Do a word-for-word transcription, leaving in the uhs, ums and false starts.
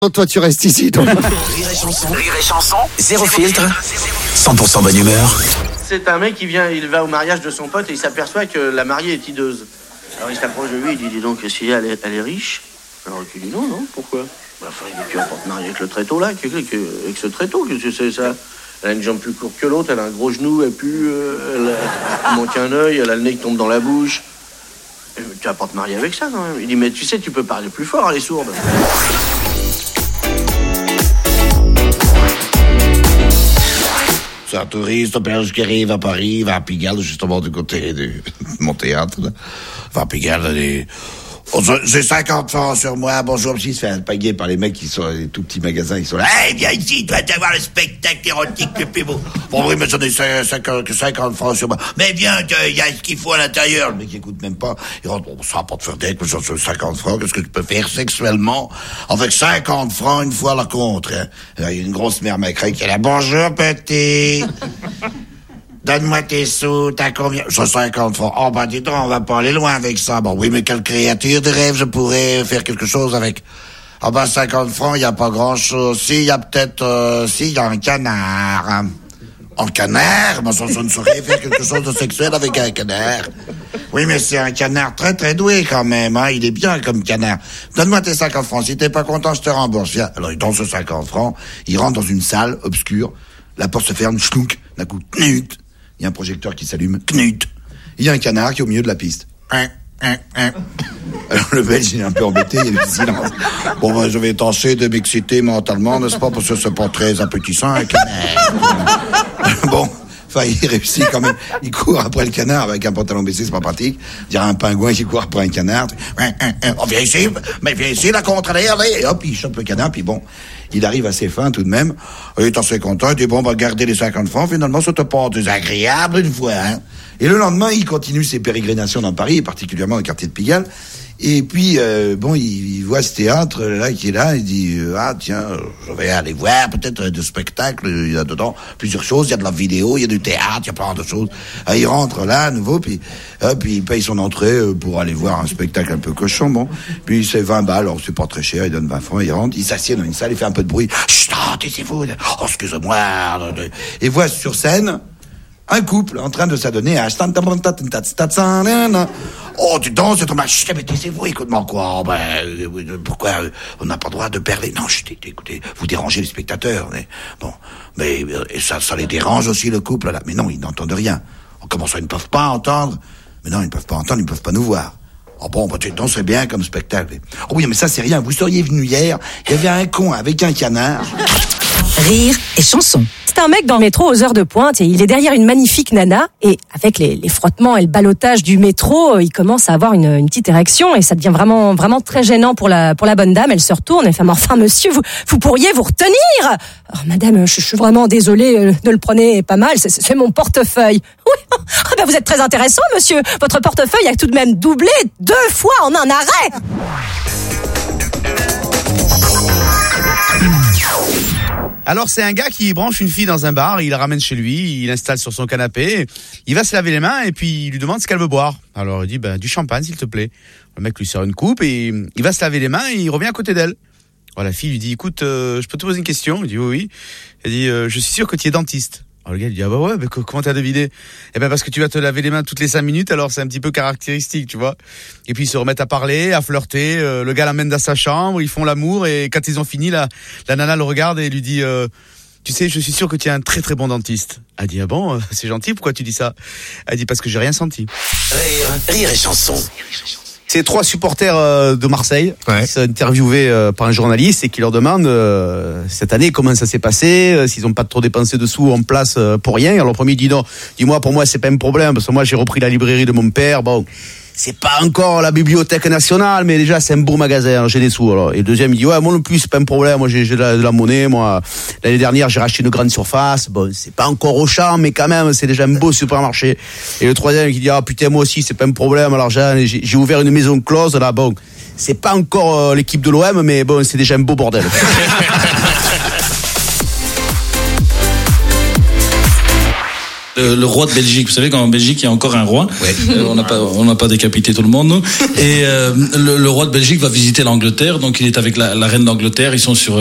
Toi, tu restes ici. Donc. Rire et chanson, rire et chanson, zéro filtre, cent pour cent bonne humeur. C'est un mec qui vient, il va au mariage de son pote et il s'aperçoit que la mariée est hideuse. Alors il s'approche de lui, il dit, dis donc, si elle est, elle est riche? Alors tu dis non, non, pourquoi? Bah, enfin, il dit, tu vas pas te marier avec le tréteau là, avec, avec, avec ce tréteau, qu'est-ce que c'est ça? Elle a une jambe plus courte que l'autre, elle a un gros genou, elle pue, euh, elle, a, elle manque un œil, elle a le nez qui tombe dans la bouche. Et, tu vas pas te marier avec ça, non? Il dit, mais tu sais, tu peux parler plus fort, elle est sourde. C'est un touriste, un belge qui arrive à Paris, va à Pigalle, justement du côté de mon théâtre, là. Va à Pigalle, et... oh, j'ai cinquante francs sur moi, bonjour, monsieur, il se fait alpaguer par les mecs qui sont, les tout petits magasins, ils sont là, hey, viens ici, tu vas avoir le spectacle érotique le plus beau. Bon, oui, mais j'en ai cinquante francs sur moi. Mais viens, il y a ce qu'il faut à l'intérieur. Le mec, il écoute même pas. Il rentre, bon, ça va pas te faire d'être, mais j'en ai cinquante francs, qu'est-ce que tu peux faire sexuellement avec cinquante francs une fois la contre, hein? Il y a une grosse mère macrée qui est là, bonjour, petit. Donne-moi tes sous, t'as combien? J'ai cinquante francs. Oh, bah, dis donc, on va pas aller loin avec ça. Bon, oui, mais quelle créature de rêve je pourrais faire quelque chose avec? Ah, oh, bah, cinquante francs, y a pas grand chose. Si, y a peut-être, euh, si, y a un canard. Un canard? Bah, ça, je ne saurais faire quelque chose de sexuel avec un canard. Oui, mais c'est un canard très, très doué, quand même, hein. Il est bien comme canard. Donne-moi tes cinquante francs. Si t'es pas content, je te rembourse. Viens. Alors, il donne ce cinquante francs. Il rentre dans une salle obscure. La porte se ferme, schlounk. D'un coup, knut. Il y a un projecteur qui s'allume, knut. Il y a un canard qui est au milieu de la piste. Hein, hein, hein. Alors le Belge, il est un peu embêté, il y a du silence. Bon, ben, je vais tâcher de m'exciter mentalement, n'est-ce pas, parce que c'est pas très appétissant, un canard. Bon, enfin, il réussit quand même. Il court après le canard avec un pantalon baissé, c'est pas pratique. Il y a un pingouin qui court après un canard. Hein, hein, hein. Oh, viens ici, mais viens ici, la contre, allez, allez. Et hop, il chope le canard, puis bon... Il arrive assez fin tout de même. Il est assez content. Il dit, bon, on va garder les cinquante francs. Finalement, c'était pas désagréable une fois, hein. Et le lendemain, il continue ses pérégrinations dans Paris, et particulièrement au quartier de Pigalle. Et puis, euh, bon, il, il voit ce théâtre, là, qui est là. Il dit, euh, ah, tiens, je vais aller voir peut-être des spectacles. Il y a dedans plusieurs choses. Il y a de la vidéo, il y a du théâtre, il y a plein de choses. Ah, il rentre là, à nouveau, puis, hop, puis il paye son entrée pour aller voir un spectacle un peu cochon, bon. Puis c'est vingt balles, alors c'est pas très cher, il donne vingt francs, il rentre, il s'assied dans une salle, il fait un peu de bruit. Chut, taisez-vous. Oh, excusez-moi. Et voit sur scène un couple en train de s'adonner à... Oh, tu danses, c'est trop mal. Chut, mais taisez-vous, écoute-moi quoi. Oh, ben, euh, pourquoi euh, on n'a pas le droit de parler? Non, chut, écoutez, vous dérangez les spectateurs. Mais, bon, mais euh, ça, ça les dérange aussi, le couple, là. Mais non, ils n'entendent rien. Oh, comment ça, ils ne peuvent pas entendre? Mais non, ils ne peuvent pas entendre, ils ne peuvent pas nous voir. Oh bon, bah, tu danserais bien comme spectacle. Oh oui, mais ça, c'est rien. Vous seriez venu hier, il y avait un con avec un canard. Rire et chanson. C'est un mec dans le métro aux heures de pointe et il est derrière une magnifique nana et avec les, les frottements et le ballottage du métro, il commence à avoir une, une petite érection et ça devient vraiment vraiment très gênant pour la pour la bonne dame. Elle se retourne et fait mais enfin monsieur, vous vous pourriez vous retenir. Alors madame, je, je suis vraiment désolée, ne le prenez pas mal, c'est, c'est mon portefeuille. Oui, ah ben vous êtes très intéressant monsieur. Votre portefeuille a tout de même doublé deux fois en un arrêt. Alors c'est un gars qui branche une fille dans un bar, il la ramène chez lui, il l'installe sur son canapé, il va se laver les mains et puis il lui demande ce qu'elle veut boire. Alors il dit ben, du champagne s'il te plaît. Le mec lui sert une coupe et il va se laver les mains et il revient à côté d'elle. Alors la fille lui dit écoute, euh, je peux te poser une question? Il dit oui oui. Elle dit euh, je suis sûr que tu es dentiste. Alors le gars il dit ah bah ouais, mais comment t'as deviné? Eh ben parce que tu vas te laver les mains toutes les cinq minutes, alors c'est un petit peu caractéristique, tu vois. Et puis ils se remettent à parler, à flirter, euh, le gars l'amène dans sa chambre, ils font l'amour et quand ils ont fini, la, la nana le regarde et lui dit euh, tu sais, je suis sûr que tu es un très très bon dentiste. Elle dit ah bon, c'est gentil, pourquoi tu dis ça? Elle dit parce que j'ai rien senti. Rire, rire et chanson. C'est trois supporters euh, de Marseille ouais. qui sont interviewés euh, par un journaliste et qui leur demandent euh, cette année comment ça s'est passé, euh, s'ils n'ont pas trop dépensé de sous en place euh, pour rien. Alors le premier dit non, dis-moi pour moi c'est pas un problème parce que moi j'ai repris la librairie de mon père. Bon, c'est pas encore la Bibliothèque nationale, mais déjà c'est un beau magasin, j'ai des sous. Alors. Et le deuxième il dit ouais moi non plus c'est pas un problème, moi j'ai, j'ai de, la, de la monnaie, moi l'année dernière j'ai racheté une grande surface. Bon c'est pas encore Auchan mais quand même c'est déjà un beau supermarché. Et le troisième qui dit ah putain moi aussi c'est pas un problème, alors j'ai, j'ai ouvert une maison close là, bon c'est pas encore euh, l'équipe de l'O M mais bon c'est déjà un beau bordel. Le, le roi de Belgique, vous savez qu'en Belgique il y a encore un roi. Ouais. Euh, on n'a pas, on n'a pas décapité tout le monde, nous. Et euh, le, le roi de Belgique va visiter l'Angleterre, donc il est avec la, la reine d'Angleterre. Ils sont sur